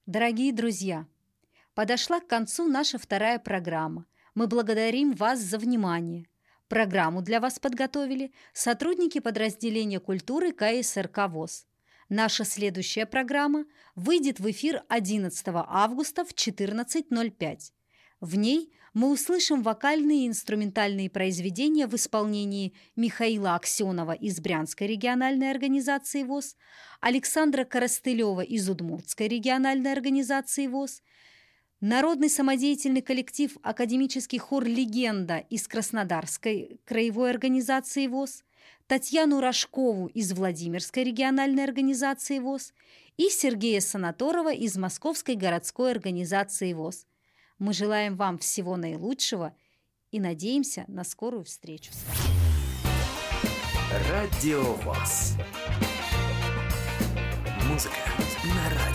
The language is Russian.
Дорогие друзья, подошла к концу наша вторая программа. Мы благодарим вас за внимание. Программу для вас подготовили сотрудники подразделения культуры КСРК ВОС. Наша следующая программа выйдет в эфир 11 августа в 14:05. В ней мы услышим вокальные и инструментальные произведения в исполнении Михаила Аксенова из Брянской региональной организации ВОС, Александра Коростылева из Удмуртской региональной организации ВОС, народный самодеятельный коллектив «Академический хор «Легенда» из Краснодарской краевой организации ВОС, Татьяну Рожкову из Владимирской региональной организации ВОС и Сергея Санаторова из Московской городской организации ВОС. Мы желаем вам всего наилучшего и надеемся на скорую встречу. Радио ВОС. Музыка на радио.